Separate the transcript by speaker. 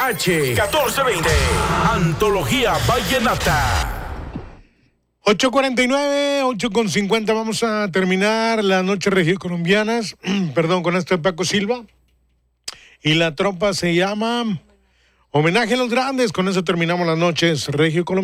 Speaker 1: 1420. Antología Vallenata.
Speaker 2: 8:49, 8:50, vamos a terminar la noche regiocolombianas, perdón, con esto de Paco Silva. Y la tropa se llama Homenaje a los Grandes, con eso terminamos las noches regiocolombianas.